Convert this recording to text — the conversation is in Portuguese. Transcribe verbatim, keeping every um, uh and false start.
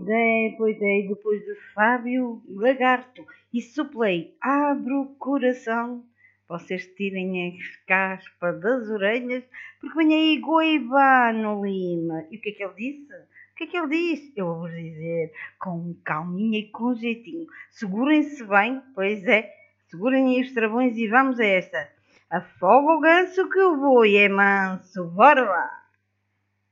é, pois é, e depois de Fábio Lagarto e soplei, abro o coração. Vocês tirem a caspa das orelhas, porque vem aí Goivano Lima. E o que é que ele disse? O que é que ele disse? Eu vou-vos dizer, com calminha e com jeitinho. Segurem-se bem, pois é, segurem aí os travões e vamos a esta. Afoga o ganso que o boi é manso, bora lá!